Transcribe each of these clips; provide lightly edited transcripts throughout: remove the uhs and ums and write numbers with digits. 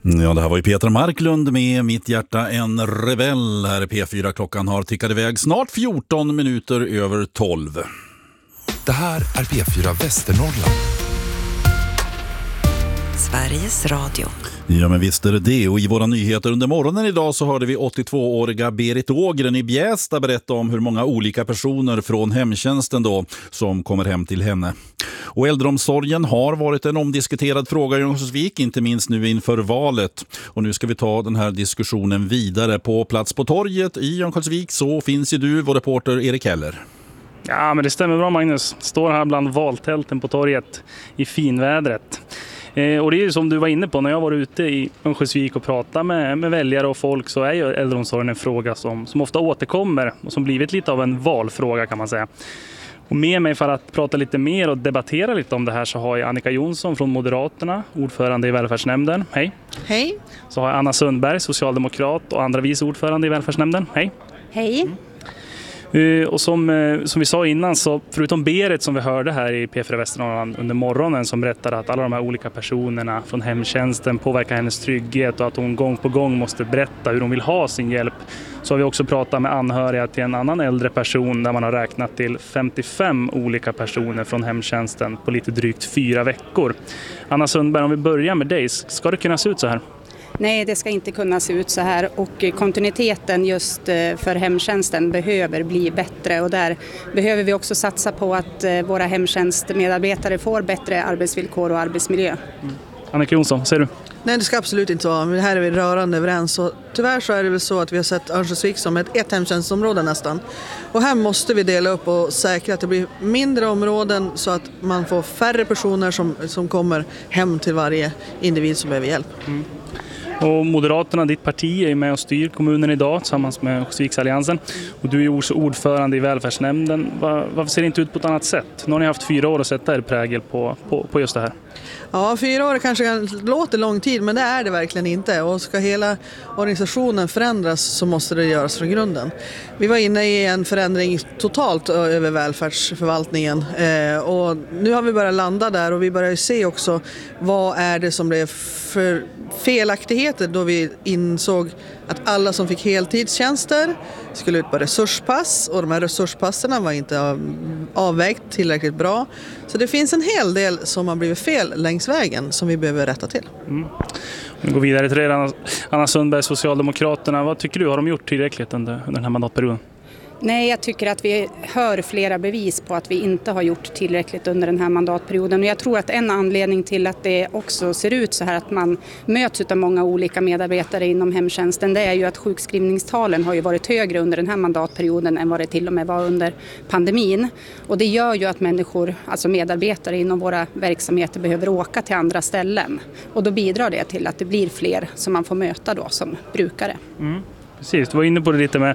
Ja, det här var ju Peter Marklund med Mitt hjärta en rebell här i P4. Klockan har tickat iväg snart 14 minuter över 12. Det här är P4 Västernorrland. Sveriges Radio. Ja, men visst är det. Och i våra nyheter under morgonen idag så hörde vi 82-åriga Berit Ågren i Bjästa berätta om hur många olika personer från hemtjänsten då som kommer hem till henne. Och äldreomsorgen har varit en omdiskuterad fråga i Örnsköldsvik, inte minst nu inför valet. Och nu ska vi ta den här diskussionen vidare. På plats på torget i Örnsköldsvik så finns ju du, vår reporter Erik Heller. Ja, men det stämmer bra, Magnus. Står här bland valtälten på torget i finvädret. Och det är ju som du var inne på, när jag var ute i Örnsköldsvik och pratade med väljare och folk, så är ju äldreomsorgen en fråga som ofta återkommer och som blivit lite av en valfråga, kan man säga. Och med mig för att prata lite mer och debattera lite om det här så har jag Annika Jonsson från Moderaterna, ordförande i välfärdsnämnden. Hej. Hej. Så har jag Anna Sundberg, socialdemokrat och andra vice ordförande i välfärdsnämnden. Hej. Hej. Och som vi sa innan, så förutom Berit som vi hörde här i P4 Västernorrland under morgonen, som berättade att alla de här olika personerna från hemtjänsten påverkar hennes trygghet och att hon gång på gång måste berätta hur hon vill ha sin hjälp, så har vi också pratat med anhöriga till en annan äldre person där man har räknat till 55 olika personer från hemtjänsten på lite drygt 4 veckor. Anna Sundberg, om vi börjar med dig, ska det kunna se ut så här? Nej, det ska inte kunna se ut så här, och kontinuiteten just för hemtjänsten behöver bli bättre, och där behöver vi också satsa på att våra hemtjänstmedarbetare får bättre arbetsvillkor och arbetsmiljö. Annika Jonsson, säger du? Nej, det ska absolut inte vara. Men här är vi rörande överens. Och tyvärr så är det väl så att vi har sett Örnsköldsvik som ett hemtjänstområde nästan. Och här måste vi dela upp och säkra att det blir mindre områden så att man får färre personer som kommer hem till varje individ som behöver hjälp. Mm. Och Moderaterna, ditt parti, är med och styr kommunen idag tillsammans med Örnsköldsviksalliansen. Och du är också ordförande i välfärdsnämnden. Varför ser det inte ut på ett annat sätt? Nu har ni haft 4 år och sett där prägel på just det här. Ja, 4 år kanske låter lång tid, men det är det verkligen inte. Och ska hela organisationen förändras så måste det göras från grunden. Vi var inne i en förändring totalt över välfärdsförvaltningen. Och nu har vi börjat landa där, och vi börjar se också vad är det som blev för felaktigheter då vi insåg att alla som fick heltidstjänster skulle ut på resurspass, och de här resurspasserna var inte avvägt tillräckligt bra. Så det finns en hel del som har blivit fel längs vägen som vi behöver rätta till. Vi går vidare till er, Anna Sundberg, Socialdemokraterna. Vad tycker du, har de gjort tillräckligt under den här mandatperioden? Nej, jag tycker att vi hör flera bevis på att vi inte har gjort tillräckligt under den här mandatperioden. Och jag tror att en anledning till att det också ser ut så här, att man möts av många olika medarbetare inom hemtjänsten, det är ju att sjukskrivningstalen har ju varit högre under den här mandatperioden än vad det till och med var under pandemin. Och det gör ju att människor, alltså medarbetare inom våra verksamheter, behöver åka till andra ställen. Och då bidrar det till att det blir fler som man får möta då som brukare. Mm. Precis, du var inne på det lite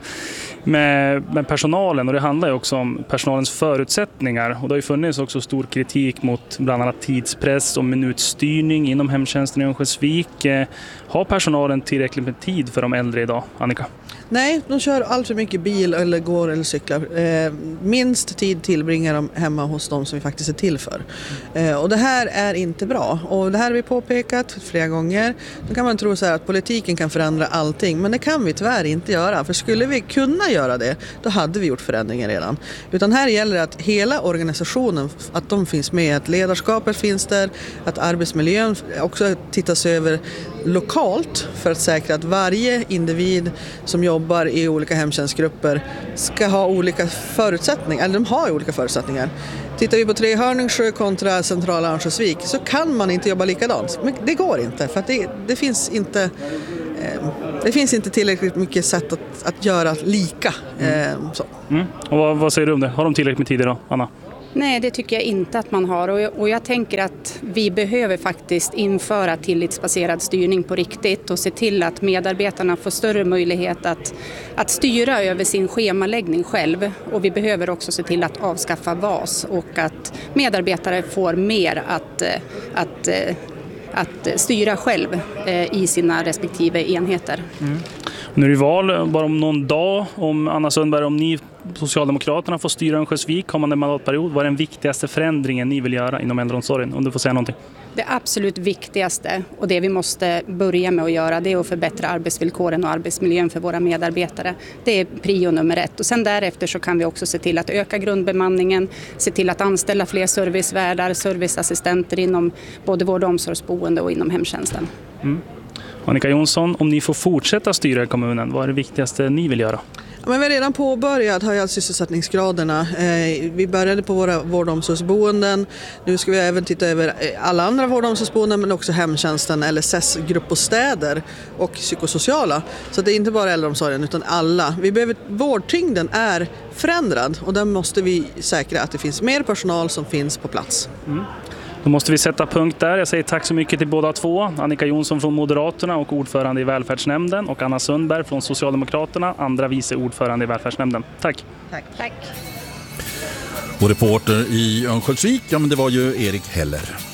med personalen, och det handlar ju också om personalens förutsättningar, och det har ju funnits också stor kritik mot bland annat tidspress och minutstyrning inom hemtjänsten i Örnsköldsvik. Har personalen tillräckligt med tid för de äldre idag, Annika? Nej, de kör allt för mycket bil eller går eller cyklar. Minst tid tillbringar de hemma hos dem som vi faktiskt är till för. Och det här är inte bra. Och det här har vi påpekat flera gånger. Då kan man tro så här att politiken kan förändra allting. Men det kan vi tyvärr inte göra. För skulle vi kunna göra det, då hade vi gjort förändringar redan. Utan här gäller det att hela organisationen, att de finns med. Att ledarskapet finns där. Att arbetsmiljön också tittas över lokalt för att säkra att varje individ som jobbar i olika hemtjänstgrupper ska ha olika förutsättningar, eller de har olika förutsättningar. Tittar vi på Trehörningsjö kontra centrala Örnsköldsvik så kan man inte jobba likadant. Men det går inte, för att det finns inte tillräckligt mycket sätt att göra lika. Så. Och vad säger du om det? Har de tillräckligt med tid idag, Anna? Nej, det tycker jag inte att man har, och jag tänker att vi behöver faktiskt införa tillitsbaserad styrning på riktigt och se till att medarbetarna får större möjlighet att styra över sin schemaläggning själv, och vi behöver också se till att avskaffa VAS och att medarbetare får mer att styra själv i sina respektive enheter. Nu är det val bara om någon dag. Om Anna Sundberg, om ni Socialdemokraterna får styra Örnsköldsvik kommande mandatperiod, vad är den viktigaste förändringen ni vill göra inom äldreomsorgen? Om du får säga någonting. Det absolut viktigaste och det vi måste börja med att göra, det är att förbättra arbetsvillkoren och arbetsmiljön för våra medarbetare. Det är prio nummer 1 och sen därefter så kan vi också se till att öka grundbemanningen, se till att anställa fler servicevärdar, serviceassistenter inom både vård- och omsorgsboende och inom hemtjänsten. Annika Jonsson, om ni får fortsätta styra kommunen, vad är det viktigaste ni vill göra? Ja, men vi har redan påbörjat höja sysselsättningsgraderna. Vi började på våra vård- och omsorgsboenden. Nu ska vi även titta över alla andra vård- och omsorgsboenden men också hemtjänsten, LSS-gruppbostäder och psykosociala. Så det är inte bara äldreomsorgen utan alla. Vårdtyngden är förändrad och där måste vi säkra att det finns mer personal som finns på plats. Då måste vi sätta punkt där. Jag säger tack så mycket till båda två. Annika Jonsson från Moderaterna och ordförande i Välfärdsnämnden och Anna Sundberg från Socialdemokraterna, andra vice ordförande i Välfärdsnämnden. Tack. Tack. Och reporter i Örnsköldsvik, ja men det var ju Erik Heller.